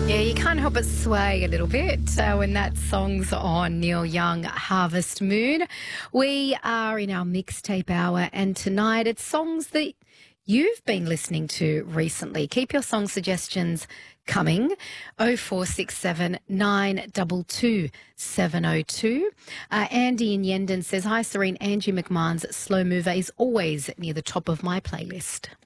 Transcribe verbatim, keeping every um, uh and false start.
Yeah, you can't help but sway a little bit uh, when that song's on. Neil Young, Harvest Moon. We are in our mixtape hour, and tonight it's songs that you've been listening to recently. Keep your song suggestions coming. oh four six seven, nine two two, seven oh two. Uh, Andy in Yendon says, hi, Serene. Angie McMahon's Slow Mover is always near the top of my playlist.